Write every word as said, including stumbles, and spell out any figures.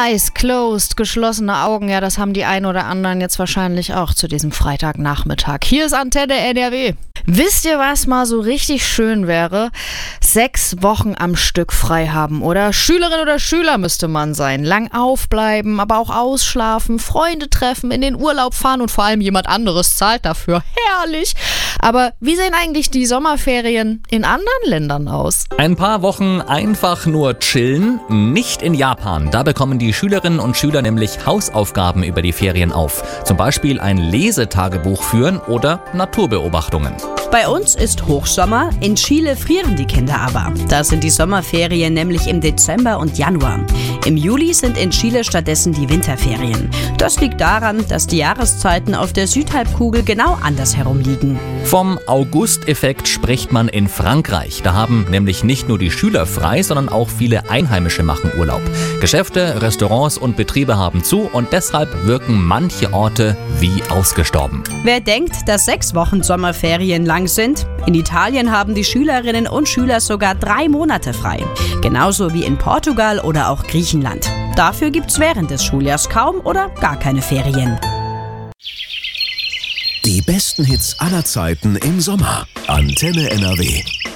Eyes closed, geschlossene Augen, ja, das haben die ein oder anderen jetzt wahrscheinlich auch zu diesem Freitagnachmittag. Hier ist Antenne N R W. Wisst ihr, was mal so richtig schön wäre? Sechs Wochen am Stück frei haben, oder? Schülerin oder Schüler müsste man sein. Lang aufbleiben, aber auch ausschlafen, Freunde treffen, in den Urlaub fahren und vor allem jemand anderes zahlt dafür. Herrlich! Aber wie sehen eigentlich die Sommerferien in anderen Ländern aus? Ein paar Wochen einfach nur chillen, nicht in Japan. Da bekommen die Schülerinnen und Schüler nämlich Hausaufgaben über die Ferien auf. Zum Beispiel ein Lesetagebuch führen oder Naturbeobachtungen. Bei uns ist Hochsommer, in Chile frieren die Kinder aber. Da sind die Sommerferien nämlich im Dezember und Januar. Im Juli sind in Chile stattdessen die Winterferien. Das liegt daran, dass die Jahreszeiten auf der Südhalbkugel genau andersherum liegen. Vom August-Effekt spricht man in Frankreich. Da haben nämlich nicht nur die Schüler frei, sondern auch viele Einheimische machen Urlaub. Geschäfte, Restaurants und Betriebe haben zu und deshalb wirken manche Orte wie ausgestorben. Wer denkt, dass sechs Wochen Sommerferien lang sind? In Italien haben die Schülerinnen und Schüler sogar drei Monate frei. Genauso wie in Portugal oder auch Griechenland. Dafür gibt's während des Schuljahrs kaum oder gar keine Ferien. Die besten Hits aller Zeiten im Sommer. Antenne N R W.